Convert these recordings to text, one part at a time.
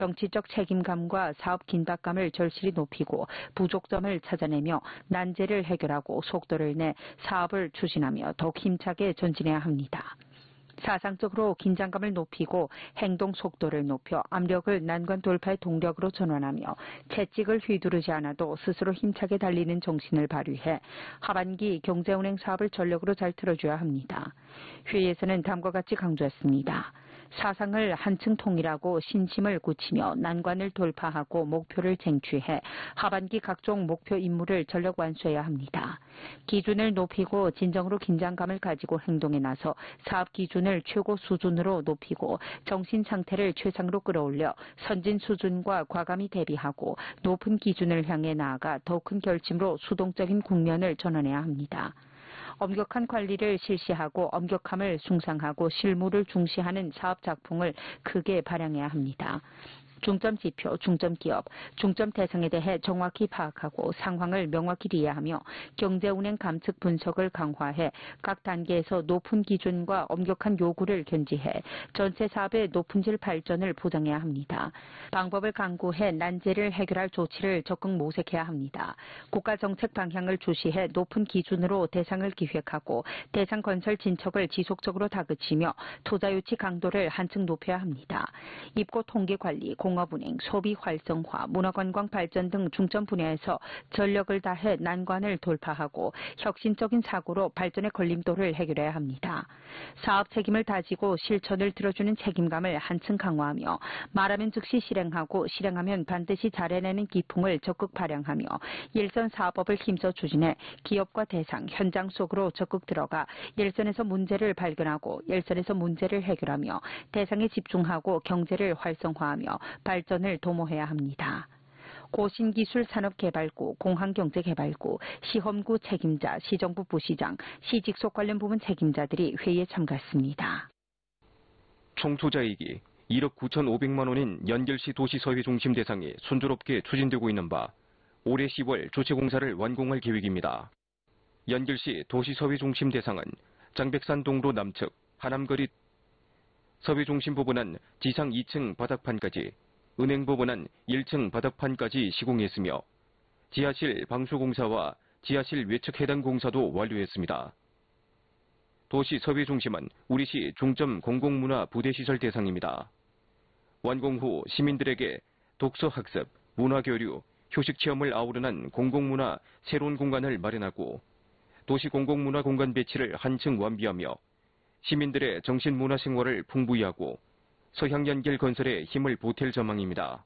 정치적 책임감과 사업 긴박감을 절실히 높이고 부족점을 찾아내며 난제를 해결하고 속도를 내 사업을 추진하며 더욱 힘차게 전진해야 합니다. 사상적으로 긴장감을 높이고 행동 속도를 높여 압력을 난관 돌파의 동력으로 전환하며 채찍을 휘두르지 않아도 스스로 힘차게 달리는 정신을 발휘해 하반기 경제운행 사업을 전력으로 잘 틀어줘야 합니다. 회의에서는 다음과 같이 강조했습니다. 사상을 한층 통일하고 신심을 굳히며 난관을 돌파하고 목표를 쟁취해 하반기 각종 목표 임무를 전력 완수해야 합니다. 기준을 높이고 진정으로 긴장감을 가지고 행동에 나서 사업 기준을 최고 수준으로 높이고 정신 상태를 최상으로 끌어올려 선진 수준과 과감히 대비하고 높은 기준을 향해 나아가 더 큰 결심으로 수동적인 국면을 전환해야 합니다. 엄격한 관리를 실시하고 엄격함을 숭상하고 실무를 중시하는 사업 작품을 크게 발양해야 합니다. 중점 지표, 중점 기업, 중점 대상에 대해 정확히 파악하고 상황을 명확히 이해하며 경제운행 감측 분석을 강화해 각 단계에서 높은 기준과 엄격한 요구를 견지해 전체 사업의 높은 질 발전을 보장해야 합니다. 방법을 강구해 난제를 해결할 조치를 적극 모색해야 합니다. 국가 정책 방향을 주시해 높은 기준으로 대상을 기획하고 대상 건설 진척을 지속적으로 다그치며 투자 유치 강도를 한층 높여야 합니다. 입고 통계 관리, 공업운행, 소비 활성화, 문화관광 발전 등 중점 분야에서 전력을 다해 난관을 돌파하고 혁신적인 사고로 발전의 걸림돌을 해결해야 합니다. 사업 책임을 다지고 실천을 들어주는 책임감을 한층 강화하며 말하면 즉시 실행하고 실행하면 반드시 잘해내는 기풍을 적극 발양하며 일선 사업업을 힘써 추진해 기업과 대상, 현장 속으로 적극 들어가 일선에서 문제를 발견하고 일선에서 문제를 해결하며 대상에 집중하고 경제를 활성화하며 발전을 도모해야 합니다. 고신기술산업개발구, 공항경제개발구, 시험구 책임자, 시정부 부시장, 시직속 관련 부문 책임자들이 회의에 참가했습니다. 총 투자이익이 1억 9,500만 원인 연결시 도시서회 중심 대상이 순조롭게 추진되고 있는 바 올해 10월 조치공사를 완공할 계획입니다. 연결시 도시서회 중심 대상은 장백산 동로 남측 하남거리 서회 중심 부분은 지상 2층 바닥판까지, 은행 부분은 1층 바닥판까지 시공했으며 지하실 방수공사와 지하실 외측 해당 공사도 완료했습니다. 도시 서회 중심은 우리시 중점 공공문화 부대시설 대상입니다. 완공 후 시민들에게 독서 학습, 문화교류, 휴식체험을 아우르는 공공문화 새로운 공간을 마련하고 도시 공공문화 공간 배치를 한층 완비하며 시민들의 정신문화 생활을 풍부히 하고 서향연결 건설에 힘을 보탤 전망입니다.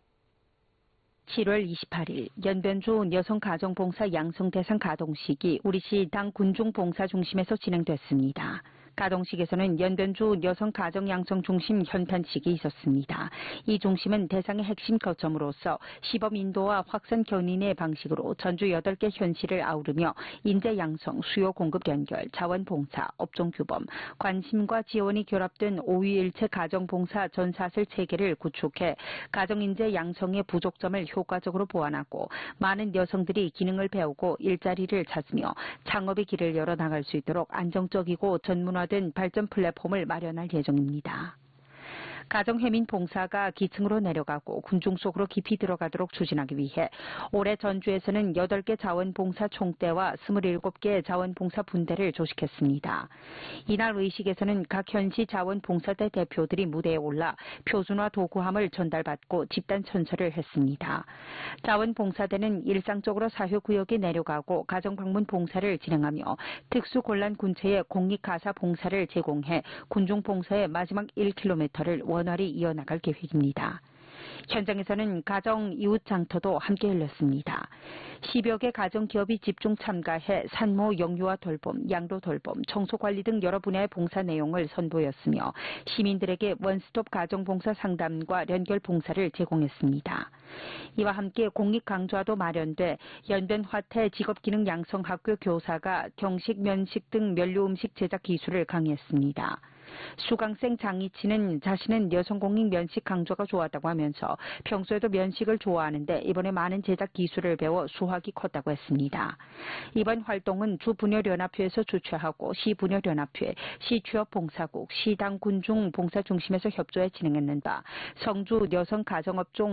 7월 28일 연변주 여성가정봉사 양성대상 가동식이 우리시 당 군중봉사 중심에서 진행됐습니다. 가동식에서는 연변주 여성가정양성중심 현판식이 있었습니다. 이 중심은 대상의 핵심 거점으로서 시범 인도와 확산 견인의 방식으로 전주 8개 현시를 아우르며 인재 양성, 수요 공급 연결, 자원봉사, 업종규범, 관심과 지원이 결합된 5위일체 가정봉사 전사슬 체계를 구축해 가정인재 양성의 부족점을 효과적으로 보완하고 많은 여성들이 기능을 배우고 일자리를 찾으며 창업의 길을 열어나갈 수 있도록 안정적이고 전문화된 발전 플랫폼을 마련할 예정입니다. 가정해민 봉사가 기층으로 내려가고 군중 속으로 깊이 들어가도록 추진하기 위해 올해 전주에서는 8개 자원봉사 총대와 27개 자원봉사 분대를 조직했습니다. 이날 의식에서는 각 현시 자원봉사대 대표들이 무대에 올라 표준화 도구함을 전달받고 집단 천설을 했습니다. 자원봉사대는 일상적으로 사회구역에 내려가고 가정방문 봉사를 진행하며 특수곤란 군체에 공익가사 봉사를 제공해 군중봉사의 마지막 1km를 원활히 이어나갈 계획입니다. 현장에서는 가정 이웃 장터도 함께 열렸습니다. 10여 개 가정기업이 집중 참가해 산모 영유아 돌봄, 양도 돌봄, 청소관리 등 여러 분야의 봉사 내용을 선보였으며 시민들에게 원스톱 가정봉사 상담과 연결 봉사를 제공했습니다. 이와 함께 공익강좌도 마련돼 연변화태 직업기능 양성학교 교사가 경식, 면식 등 면류음식 제작 기술을 강의했습니다. 수강생 장이치는 자신은 여성공익 면식 강좌가 좋았다고 하면서 평소에도 면식을 좋아하는데 이번에 많은 제작 기술을 배워 수확이 컸다고 했습니다. 이번 활동은 주분여연합회에서 주최하고 시분여연합회, 시취업봉사국, 시당 군중 봉사 중심에서 협조해 진행했는 바 성주 여성가정업종